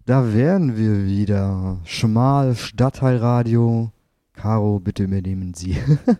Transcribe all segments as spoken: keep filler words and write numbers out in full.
Da wären wir wieder. Schmal Stadtteilradio. Caro, bitte übernehmen Sie.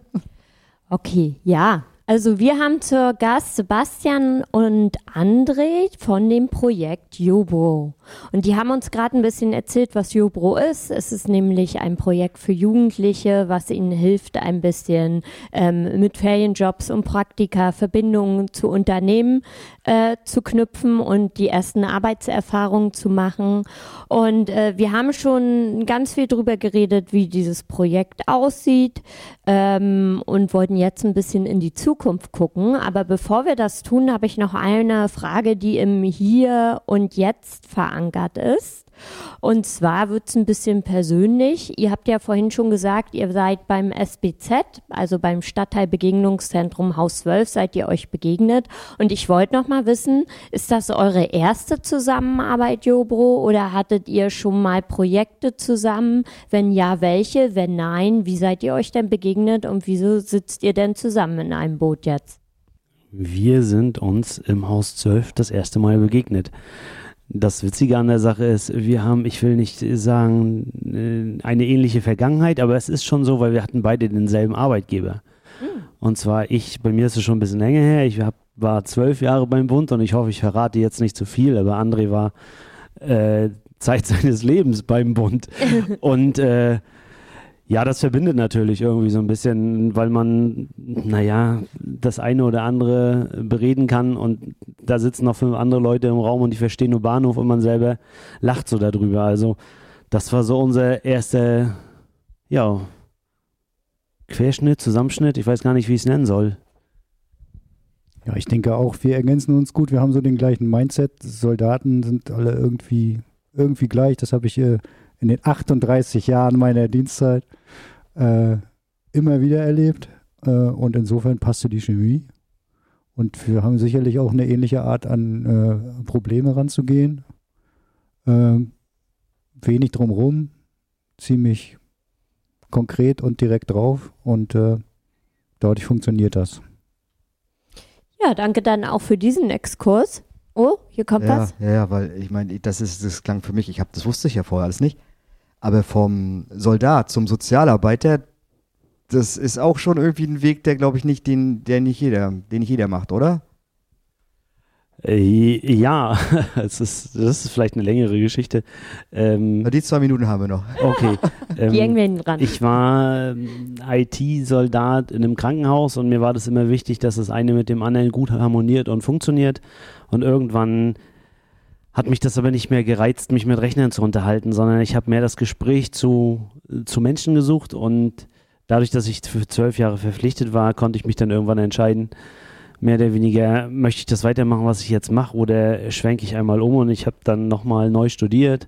Okay, ja. Also wir haben zur Gast Sebastian und André von dem Projekt Jobro. Und die haben uns gerade ein bisschen erzählt, was Jobro ist. Es ist nämlich ein Projekt für Jugendliche, was ihnen hilft, ein bisschen ähm, mit Ferienjobs und Praktika Verbindungen zu Unternehmen äh, zu knüpfen und die ersten Arbeitserfahrungen zu machen. Und äh, wir haben schon ganz viel drüber geredet, wie dieses Projekt aussieht ähm, und wollten jetzt ein bisschen in die Zukunft gucken. Aber bevor wir das tun, habe ich noch eine Frage, die im Hier und Jetzt verankert ist. Und zwar wird es ein bisschen persönlich. Ihr habt ja vorhin schon gesagt, ihr seid beim S B Z, also beim Stadtteilbegegnungszentrum Haus zwölf, seid ihr euch begegnet. Und ich wollte noch mal wissen, ist das eure erste Zusammenarbeit, Jobro, oder hattet ihr schon mal Projekte zusammen? Wenn ja, welche? Wenn nein, wie seid ihr euch denn begegnet und wieso sitzt ihr denn zusammen in einem Boot jetzt? Wir sind uns im Haus zwölf das erste Mal begegnet. Das Witzige an der Sache ist, wir haben, ich will nicht sagen, eine ähnliche Vergangenheit, aber es ist schon so, weil wir hatten beide denselben Arbeitgeber. Mhm. Und zwar ich, bei mir ist es schon ein bisschen länger her, ich hab, war zwölf Jahre beim Bund und ich hoffe, ich verrate jetzt nicht zu viel, aber André war äh, Zeit seines Lebens beim Bund. Und äh, ja, das verbindet natürlich irgendwie so ein bisschen, weil man, naja, das eine oder andere bereden kann und da sitzen noch fünf andere Leute im Raum und die verstehen nur Bahnhof und man selber lacht so darüber. Also das war so unser erster, ja, Querschnitt, Zusammenschnitt, ich weiß gar nicht, wie ich es nennen soll. Ja, ich denke auch, wir ergänzen uns gut, wir haben so den gleichen Mindset, Soldaten sind alle irgendwie, irgendwie gleich, das habe ich äh, in den achtunddreißig Jahren meiner Dienstzeit äh, immer wieder erlebt äh, und insofern passte die Chemie und wir haben sicherlich auch eine ähnliche Art an äh, Probleme ranzugehen. Äh, wenig drumherum, ziemlich konkret und direkt drauf und äh, dadurch funktioniert das. Ja, danke dann auch für diesen Exkurs. Oh, hier kommt ja, was. Ja, ja, weil ich meine, das ist, das klang für mich, ich habe, das wusste ich ja vorher alles nicht, aber vom Soldat zum Sozialarbeiter, das ist auch schon irgendwie ein Weg, der glaube ich nicht, den, der nicht jeder, den nicht jeder macht, oder? Äh, ja, es ist, das ist vielleicht eine längere Geschichte. Ähm, Die zwei Minuten haben wir noch. Okay. Ähm, Die irgendwen dran. Ich war ähm, I T-Soldat in einem Krankenhaus und mir war das immer wichtig, dass das eine mit dem anderen gut harmoniert und funktioniert. Und irgendwann hat mich das aber nicht mehr gereizt, mich mit Rechnern zu unterhalten, sondern ich habe mehr das Gespräch zu, zu Menschen gesucht und dadurch, dass ich für zwölf Jahre verpflichtet war, konnte ich mich dann irgendwann entscheiden, mehr oder weniger, möchte ich das weitermachen, was ich jetzt mache, oder schwenke ich einmal um, und ich habe dann nochmal neu studiert,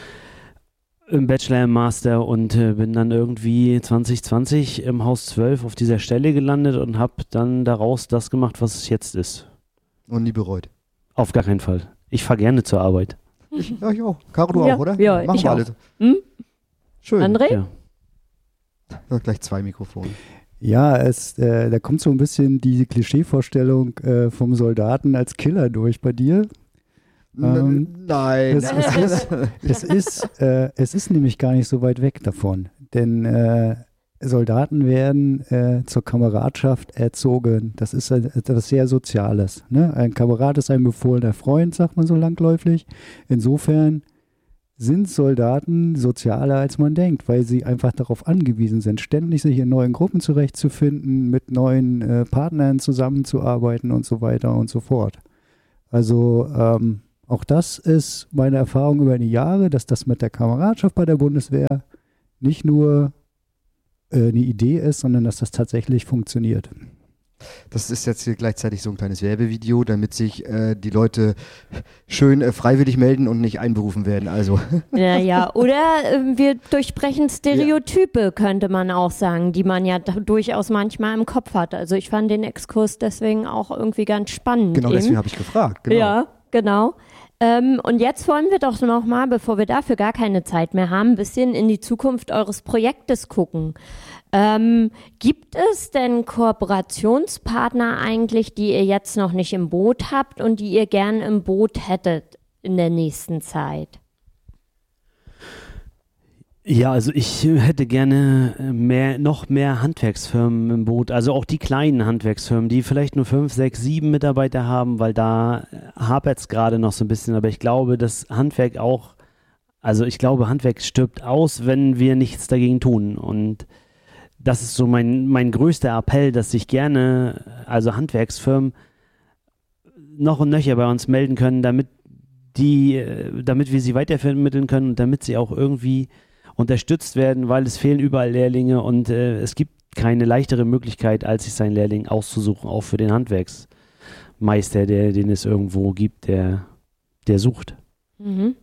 im Bachelor, im Master, und äh, bin dann irgendwie zwanzig zwanzig im Haus zwölf auf dieser Stelle gelandet und habe dann daraus das gemacht, was es jetzt ist. Und nie bereut. Auf gar keinen Fall. Ich fahre gerne zur Arbeit. Ich, ja, ich auch. Caro, du ja, auch, oder? Ja, Machen ich wir auch. alles. Hm? Schön. André? Ja. Ja, gleich zwei Mikrofone. Ja, es, äh, da kommt so ein bisschen die Klischeevorstellung äh, vom Soldaten als Killer durch bei dir. Ähm, Nein. Es, es, ist, es, ist, äh, es ist nämlich gar nicht so weit weg davon, denn äh, Soldaten werden äh, zur Kameradschaft erzogen. Das ist etwas sehr Soziales. Ne? Ein Kamerad ist ein befohlener Freund, sagt man so landläufig. Insofern sind Soldaten sozialer, als man denkt, weil sie einfach darauf angewiesen sind, ständig sich in neuen Gruppen zurechtzufinden, mit neuen äh, Partnern zusammenzuarbeiten und so weiter und so fort. Also ähm, auch das ist meine Erfahrung über die Jahre, dass das mit der Kameradschaft bei der Bundeswehr nicht nur äh, eine Idee ist, sondern dass das tatsächlich funktioniert. Das ist jetzt hier gleichzeitig so ein kleines Werbevideo, damit sich äh, die Leute schön äh, freiwillig melden und nicht einberufen werden. Also. Ja, ja. Oder äh, wir durchbrechen Stereotype, ja, könnte man auch sagen, die man ja d- durchaus manchmal im Kopf hat. Also ich fand den Exkurs deswegen auch irgendwie ganz spannend. Genau, eben. deswegen habe ich gefragt. Genau. Ja, genau. Ähm, und jetzt wollen wir doch noch mal, bevor wir dafür gar keine Zeit mehr haben, ein bisschen in die Zukunft eures Projektes gucken. Ähm, gibt es denn Kooperationspartner eigentlich, die ihr jetzt noch nicht im Boot habt und die ihr gern im Boot hättet in der nächsten Zeit? Ja, also ich hätte gerne mehr, noch mehr Handwerksfirmen im Boot, also auch die kleinen Handwerksfirmen, die vielleicht nur fünf, sechs, sieben Mitarbeiter haben, weil da hapert es gerade noch so ein bisschen, aber ich glaube, dass Handwerk auch, also ich glaube, Handwerk stirbt aus, wenn wir nichts dagegen tun, und das ist so mein, mein größter Appell, dass sich gerne, also Handwerksfirmen noch und nöcher bei uns melden können, damit die, damit wir sie weitervermitteln können und damit sie auch irgendwie unterstützt werden, weil es fehlen überall Lehrlinge und äh, es gibt keine leichtere Möglichkeit, als sich seinen Lehrling auszusuchen, auch für den Handwerksmeister, der, den es irgendwo gibt, der, der sucht. Mhm.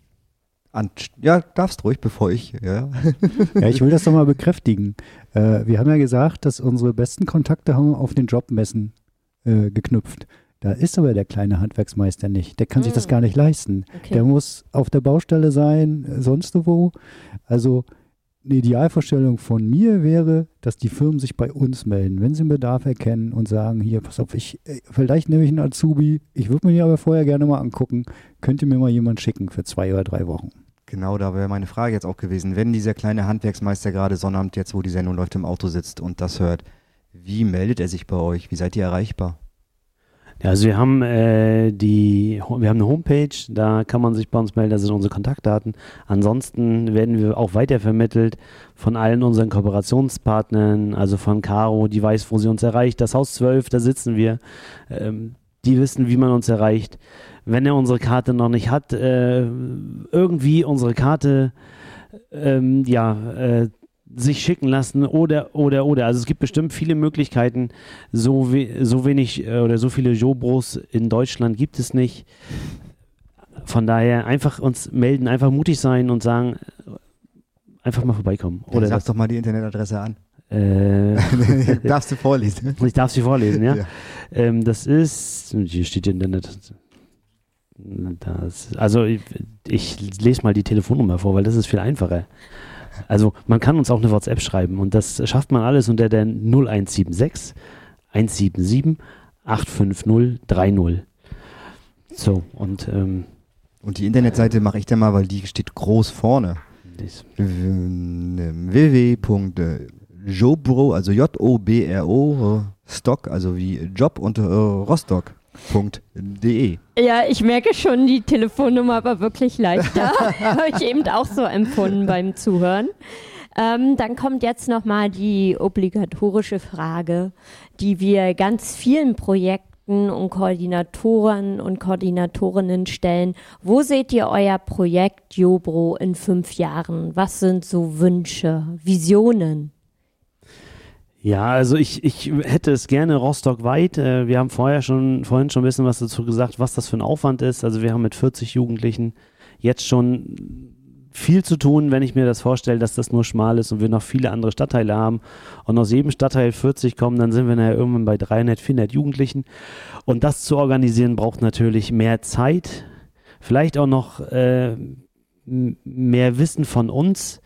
Ja, darfst ruhig, bevor ich, ja. Ja, ich will das doch mal bekräftigen. Äh, wir haben ja gesagt, dass unsere besten Kontakte haben auf den Jobmessen äh, geknüpft. Da ist aber der kleine Handwerksmeister nicht. Der kann mm. sich das gar nicht leisten. Okay. Der muss auf der Baustelle sein, sonst wo. Also eine Idealvorstellung von mir wäre, dass die Firmen sich bei uns melden, wenn sie einen Bedarf erkennen und sagen, hier, pass auf, ich, vielleicht nehme ich einen Azubi, ich würde mir die aber vorher gerne mal angucken, könnt ihr mir mal jemanden schicken für zwei oder drei Wochen. Genau, da wäre meine Frage jetzt auch gewesen. Wenn dieser kleine Handwerksmeister gerade Sonnabend, jetzt wo die Sendung läuft, im Auto sitzt und das hört, wie meldet er sich bei euch? Wie seid ihr erreichbar? Ja, also wir haben äh, die, wir haben eine Homepage, da kann man sich bei uns melden, das sind unsere Kontaktdaten. Ansonsten werden wir auch weitervermittelt von allen unseren Kooperationspartnern, also von Caro, die weiß, wo sie uns erreicht. Das Haus zwölf, da sitzen wir, ähm, die wissen, wie man uns erreicht. Wenn er unsere Karte noch nicht hat, äh, irgendwie unsere Karte, ähm, ja, äh, sich schicken lassen oder, oder, oder. Also es gibt bestimmt viele Möglichkeiten. So, we- so wenig äh, oder so viele Jobros in Deutschland gibt es nicht. Von daher einfach uns melden, einfach mutig sein und sagen, einfach mal vorbeikommen. Ja, oder sag das, doch mal die Internetadresse an. Äh, Darfst du vorlesen? ich darf sie vorlesen, ja. Ja. Ähm, das ist, hier steht Internet. Das, also ich, ich lese mal die Telefonnummer vor, weil das ist viel einfacher. Also man kann uns auch eine WhatsApp schreiben und das schafft man alles unter der null eins sieben sechs eins sieben sieben acht fünf null drei null. So, und ähm, Und die Internetseite mache ich dann mal, weil die steht groß vorne. w w w punkt jobro, also J O B R O, Stock, also wie Job und äh, Rostock. .de. Ja, ich merke schon, die Telefonnummer war wirklich leichter. Habe ich eben auch so empfunden beim Zuhören. Ähm, dann kommt jetzt nochmal die obligatorische Frage, die wir ganz vielen Projekten und Koordinatoren und Koordinatorinnen stellen. Wo seht ihr euer Projekt Jobro in fünf Jahren? Was sind so Wünsche, Visionen? Ja, also ich, ich hätte es gerne rostockweit. Äh, wir haben vorher schon, vorhin schon ein bisschen was dazu gesagt, was das für ein Aufwand ist. Also wir haben mit vierzig Jugendlichen jetzt schon viel zu tun, wenn ich mir das vorstelle, dass das nur schmal ist und wir noch viele andere Stadtteile haben und aus jedem Stadtteil vierzig kommen, dann sind wir nachher irgendwann bei dreihundert, vierhundert Jugendlichen. Und das zu organisieren braucht natürlich mehr Zeit, vielleicht auch noch äh, mehr Wissen von uns.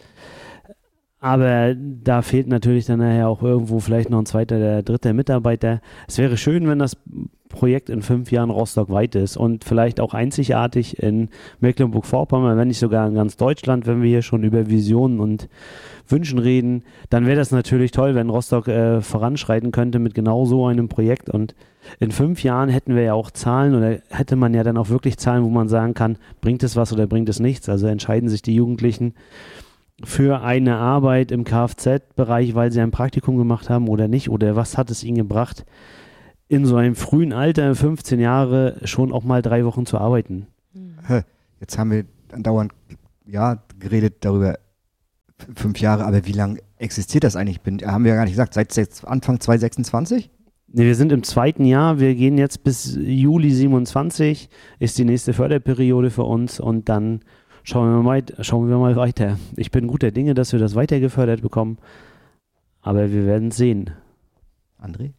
Aber da fehlt natürlich dann nachher auch irgendwo vielleicht noch ein zweiter, der dritte Mitarbeiter. Es wäre schön, wenn das Projekt in fünf Jahren rostockweit ist und vielleicht auch einzigartig in Mecklenburg-Vorpommern, wenn nicht sogar in ganz Deutschland, wenn wir hier schon über Visionen und Wünschen reden. Dann wäre das natürlich toll, wenn Rostock äh, voranschreiten könnte mit genau so einem Projekt. Und in fünf Jahren hätten wir ja auch Zahlen oder hätte man ja dann auch wirklich Zahlen, wo man sagen kann, bringt es was oder bringt es nichts. Also entscheiden sich die Jugendlichen für eine Arbeit im Kfz-Bereich, weil sie ein Praktikum gemacht haben oder nicht, oder was hat es ihnen gebracht, in so einem frühen Alter, fünfzehn Jahre, schon auch mal drei Wochen zu arbeiten. Jetzt haben wir andauernd ja, geredet darüber, f- fünf Jahre, aber wie lange existiert das eigentlich? Bin, haben wir ja gar nicht gesagt, seit jetzt Anfang zwanzig sechsundzwanzig? Nee, wir sind im zweiten Jahr, wir gehen jetzt bis Juli siebenundzwanzig, ist die nächste Förderperiode für uns und dann Schauen wir, mal, schauen wir mal weiter. Ich bin guter Dinge, dass wir das weiter gefördert bekommen, aber wir werden sehen. André?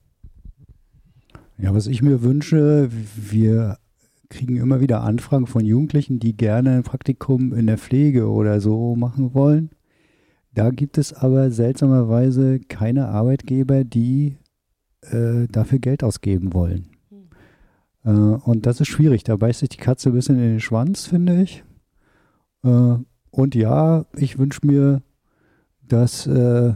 Ja, was ich mir wünsche, wir kriegen immer wieder Anfragen von Jugendlichen, die gerne ein Praktikum in der Pflege oder so machen wollen. Da gibt es aber seltsamerweise keine Arbeitgeber, die äh, dafür Geld ausgeben wollen. Hm. Äh, und das ist schwierig. Da beißt sich die Katze ein bisschen in den Schwanz, finde ich. und ja, ich wünsche mir, dass äh,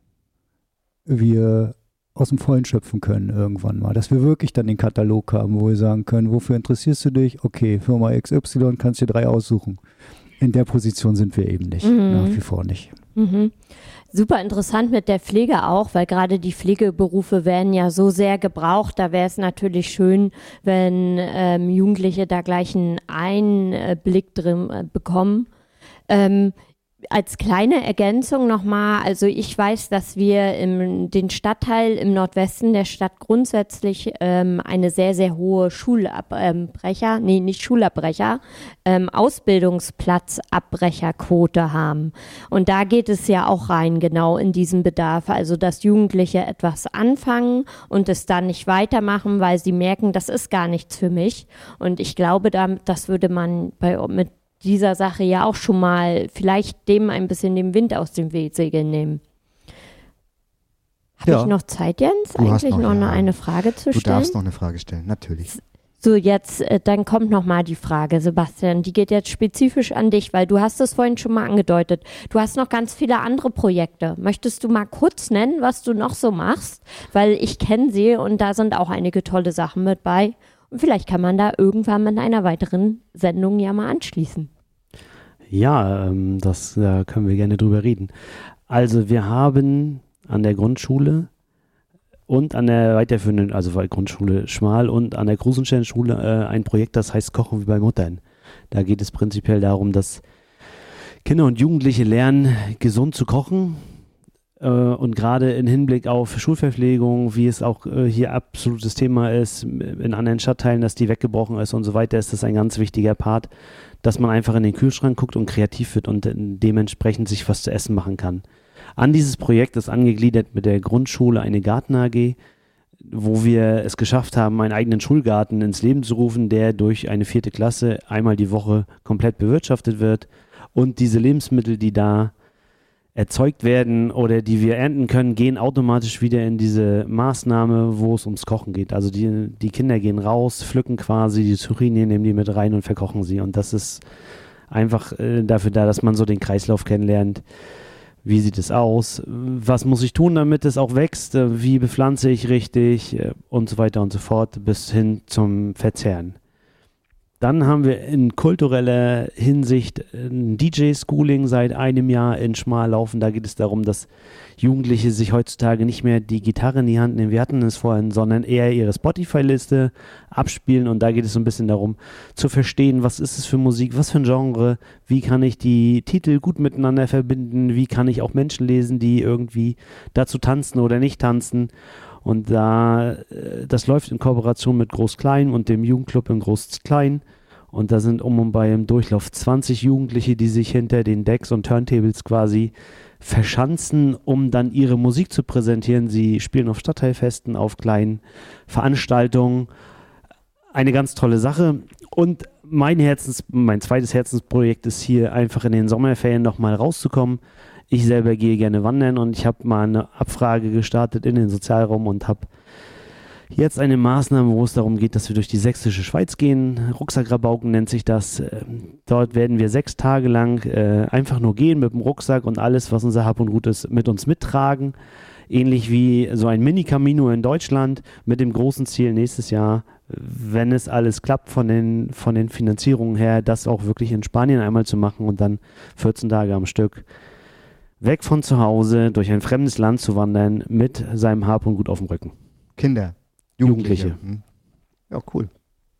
wir aus dem Vollen schöpfen können irgendwann mal. Dass wir wirklich dann den Katalog haben, wo wir sagen können, wofür interessierst du dich? Okay, Firma X Y, kannst dir drei aussuchen. In der Position sind wir eben nicht, Mhm. nach wie vor nicht. Mhm. Super interessant mit der Pflege auch, weil gerade die Pflegeberufe werden ja so sehr gebraucht. Da wäre es natürlich schön, wenn ähm, Jugendliche da gleich einen Einblick drin äh, bekommen. Ähm, Als kleine Ergänzung nochmal, also ich weiß, dass wir im den Stadtteil im Nordwesten der Stadt grundsätzlich ähm, eine sehr, sehr hohe Schulabbrecher, nee, nicht Schulabbrecher, ähm, Ausbildungsplatzabbrecherquote haben. Und da geht es ja auch rein, genau in diesen Bedarf. Also, dass Jugendliche etwas anfangen und es dann nicht weitermachen, weil sie merken, das ist gar nichts für mich. Und ich glaube, da, das würde man bei, mit dieser Sache ja auch schon mal vielleicht dem ein bisschen den Wind aus dem Segeln nehmen. Habe Ja. ich noch Zeit, Jens, Du hast eigentlich noch, noch, ja. eine Frage zu Du stellen? darfst noch eine Frage stellen, natürlich. So, jetzt, äh, dann kommt noch mal die Frage, Sebastian. Die geht jetzt spezifisch an dich, weil du hast es vorhin schon mal angedeutet. Du hast noch ganz viele andere Projekte. Möchtest du mal kurz nennen, was du noch so machst? Weil ich kenne sie und da sind auch einige tolle Sachen mit bei. Und vielleicht kann man da irgendwann mit einer weiteren Sendung ja mal anschließen. Ja, ähm, das, da können wir gerne drüber reden. Also wir haben an der Grundschule und an der weiterführenden, also bei Grundschule Schmal und an der Grusensternschule äh, ein Projekt, das heißt Kochen wie bei Muttern. Da geht es prinzipiell darum, dass Kinder und Jugendliche lernen, gesund zu kochen. Äh, und gerade im Hinblick auf Schulverpflegung, wie es auch äh, hier absolutes Thema ist, in anderen Stadtteilen, dass die weggebrochen ist und so weiter, ist das ein ganz wichtiger Part, dass man einfach in den Kühlschrank guckt und kreativ wird und dementsprechend sich was zu essen machen kann. An dieses Projekt ist angegliedert mit der Grundschule eine Garten-A G, wo wir es geschafft haben, einen eigenen Schulgarten ins Leben zu rufen, der durch eine vierte Klasse einmal die Woche komplett bewirtschaftet wird und diese Lebensmittel, die da erzeugt werden oder die wir ernten können, gehen automatisch wieder in diese Maßnahme, wo es ums Kochen geht. Also die, die Kinder gehen raus, pflücken quasi die Zucchini, nehmen die mit rein und verkochen sie. Und das ist einfach äh, dafür da, dass man so den Kreislauf kennenlernt. Wie sieht es aus? Was muss ich tun, damit es auch wächst? Wie bepflanze ich richtig? Und so weiter und so fort, bis hin zum Verzehren. Dann haben wir in kultureller Hinsicht ein D J-Schooling seit einem Jahr in Schmal laufen. Da geht es darum, dass Jugendliche sich heutzutage nicht mehr die Gitarre in die Hand nehmen, wir hatten es vorhin, sondern eher ihre Spotify-Liste abspielen. Und da geht es so ein bisschen darum, zu verstehen, was ist es für Musik, was für ein Genre, wie kann ich die Titel gut miteinander verbinden, wie kann ich auch Menschen lesen, die irgendwie dazu tanzen oder nicht tanzen. Und da, das läuft in Kooperation mit Groß-Klein und dem Jugendclub in Groß-Klein. Und da sind um und bei im Durchlauf zwanzig Jugendliche, die sich hinter den Decks und Turntables quasi verschanzen, um dann ihre Musik zu präsentieren. Sie spielen auf Stadtteilfesten, auf kleinen Veranstaltungen. Eine ganz tolle Sache. Und mein Herzens, mein zweites Herzensprojekt ist hier einfach in den Sommerferien nochmal rauszukommen. Ich selber gehe gerne wandern und ich habe mal eine Abfrage gestartet in den Sozialraum und habe jetzt eine Maßnahme, wo es darum geht, dass wir durch die sächsische Schweiz gehen. Rucksackrabauken nennt sich das. Dort werden wir sechs Tage lang äh, einfach nur gehen mit dem Rucksack und alles, was unser Hab und Gut ist, mit uns mittragen. Ähnlich wie so ein Mini-Camino in Deutschland mit dem großen Ziel nächstes Jahr, wenn es alles klappt von den, von den Finanzierungen her, das auch wirklich in Spanien einmal zu machen und dann vierzehn Tage am Stück weg von zu Hause, durch ein fremdes Land zu wandern, mit seinem Hab und Gut auf dem Rücken. Kinder, Jugendliche. Jugendliche. Hm. Ja, cool.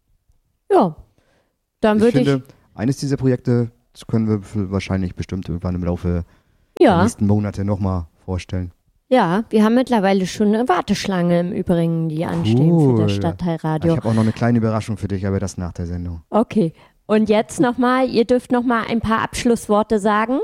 Ja, dann Ich würde ich, finde, eines dieser Projekte, das können wir für wahrscheinlich bestimmt irgendwann im Laufe der ja, nächsten Monate nochmal vorstellen. ja, wir haben mittlerweile schon eine Warteschlange im Übrigen, die anstehen für Cool. das Ich Stadtteilradio. habe auch noch eine kleine Überraschung für dich, aber das nach der Sendung. Okay, und jetzt nochmal, ihr dürft nochmal ein paar Abschlussworte sagen.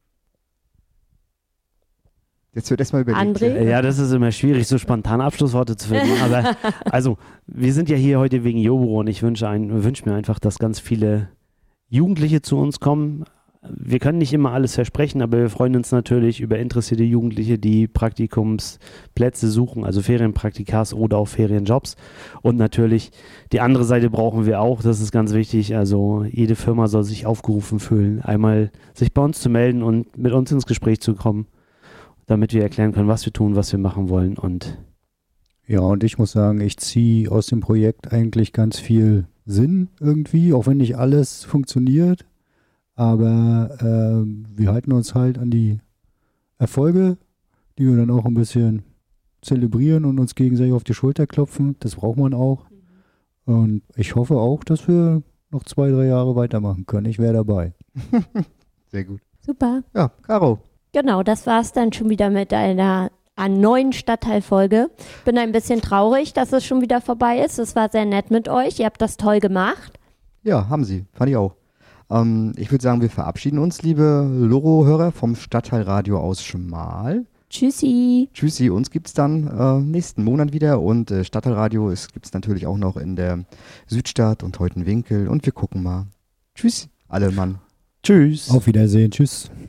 Jetzt wird erstmal überlegt. André? Ja, das ist immer schwierig, so spontan Abschlussworte zu finden. Aber also, wir sind ja hier heute wegen Jobro und ich wünsche, ein, wünsche mir einfach, dass ganz viele Jugendliche zu uns kommen, wir können nicht immer alles versprechen, aber wir freuen uns natürlich über interessierte Jugendliche, die Praktikumsplätze suchen, also Ferienpraktikas oder auch Ferienjobs. Und natürlich die andere Seite brauchen wir auch, das ist ganz wichtig. Also jede Firma soll sich aufgerufen fühlen, einmal sich bei uns zu melden und mit uns ins Gespräch zu kommen, damit wir erklären können, was wir tun, was wir machen wollen. Und ja, und ich muss sagen, ich ziehe aus dem Projekt eigentlich ganz viel Sinn irgendwie, auch wenn nicht alles funktioniert. Aber äh, wir halten uns halt an die Erfolge, die wir dann auch ein bisschen zelebrieren und uns gegenseitig auf die Schulter klopfen. Das braucht man auch. Und ich hoffe auch, dass wir noch zwei, drei Jahre weitermachen können. Ich wäre dabei. Sehr gut. Super. Ja, Caro. Genau, das war es dann schon wieder mit einer neuen Stadtteilfolge. Ich bin ein bisschen traurig, dass es schon wieder vorbei ist. Es war sehr nett mit euch. Ihr habt das toll gemacht. Ja, haben sie. Fand ich auch. Ähm, ich würde sagen, wir verabschieden uns, liebe Loro-Hörer, vom Stadtteilradio aus Schmal. Tschüssi. Tschüssi, uns gibt es dann äh, nächsten Monat wieder und äh, Stadtteilradio gibt es natürlich auch noch in der Südstadt und Teutenwinkel und wir gucken mal. Tschüss, alle Mann. tschüss. Auf Wiedersehen. Tschüss.